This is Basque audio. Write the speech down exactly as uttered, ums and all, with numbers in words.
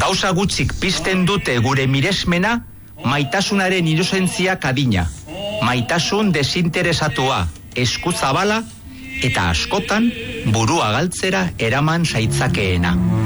Gauza gutxik pizten dute gure miresmena, maitasunaren inozentzia kadina, maitasun desinteresatua, eskuzabala eta askotan burua galtzera eraman zaitzakeena.